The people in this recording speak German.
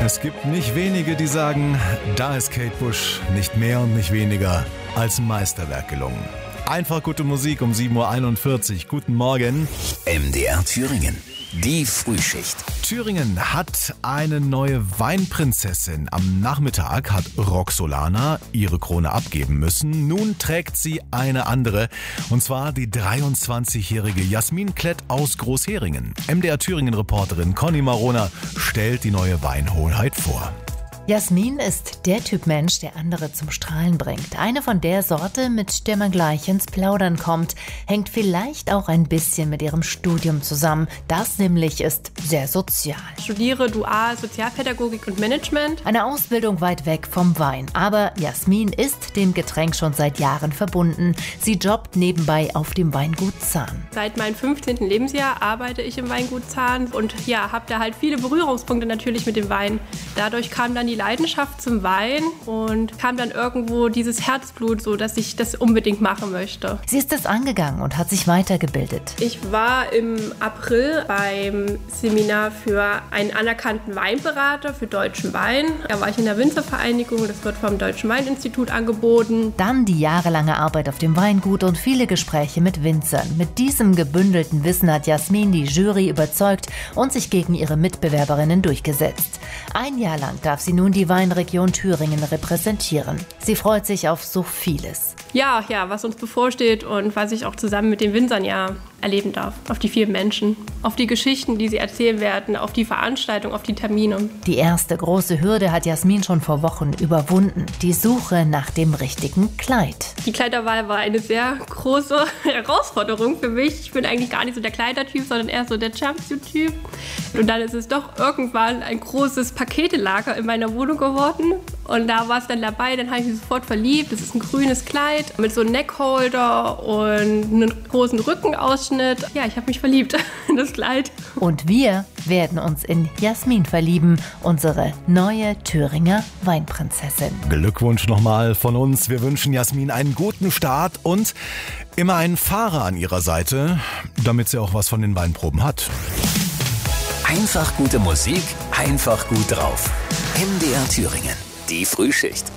Es gibt nicht wenige, die sagen, da ist Kate Bush nicht mehr und nicht weniger als ein Meisterwerk gelungen. Einfach gute Musik um 7.41 Uhr. Guten Morgen. MDR Thüringen. Die Frühschicht. Thüringen hat eine neue Weinprinzessin. Am Nachmittag hat Roxolana ihre Krone abgeben müssen. Nun trägt sie eine andere. Und zwar die 23-jährige Jasmin Klett aus Großheringen. MDR Thüringen-Reporterin Conny Marona stellt die neue Weinhoheit vor. Jasmin ist der Typ Mensch, der andere zum Strahlen bringt. Eine von der Sorte, mit der man gleich ins Plaudern kommt. Hängt vielleicht auch ein bisschen mit ihrem Studium zusammen. Das nämlich ist sehr sozial. Ich studiere dual Sozialpädagogik und Management. Eine Ausbildung weit weg vom Wein. Aber Jasmin ist dem Getränk schon seit Jahren verbunden. Sie jobbt nebenbei auf dem Weingut Zahn. Seit meinem 15. Lebensjahr arbeite ich im Weingut Zahn und habe da halt viele Berührungspunkte natürlich mit dem Wein. Dadurch kam dann die Leidenschaft zum Wein und kam dann irgendwo dieses Herzblut, so dass ich das unbedingt machen möchte. Sie ist es angegangen und hat sich weitergebildet. Ich war im April beim Seminar für einen anerkannten Weinberater für deutschen Wein. Da war ich in der Winzervereinigung, das wird vom Deutschen Weininstitut angeboten. Dann die jahrelange Arbeit auf dem Weingut und viele Gespräche mit Winzern. Mit diesem gebündelten Wissen hat Jasmin die Jury überzeugt und sich gegen ihre Mitbewerberinnen durchgesetzt. Ein Jahr lang darf sie nun die Weinregion Thüringen repräsentieren. Sie freut sich auf so vieles. Ja, was uns bevorsteht und was ich auch zusammen mit den Winzern erleben darf. Auf die vielen Menschen, auf die Geschichten, die sie erzählen werden, auf die Veranstaltung, auf die Termine. Die erste große Hürde hat Jasmin schon vor Wochen überwunden. Die Suche nach dem richtigen Kleid. Die Kleiderwahl war eine sehr große Herausforderung für mich. Ich bin eigentlich gar nicht so der Kleidertyp, sondern eher so der Jumpsuit-Typ. Und dann ist es doch irgendwann ein großes Paketelager in meiner Wohnung geworden. Und da war es dann dabei, dann habe ich mich sofort verliebt. Das ist ein grünes Kleid mit so einem Neckholder und einem großen Rückenausschnitt. Ja, ich habe mich verliebt in das Kleid. Und wir werden uns in Jasmin verlieben, unsere neue Thüringer Weinprinzessin. Glückwunsch nochmal von uns. Wir wünschen Jasmin einen guten Start und immer einen Fahrer an ihrer Seite, damit sie auch was von den Weinproben hat. Einfach gute Musik, einfach gut drauf. MDR Thüringen. Die Frühschicht.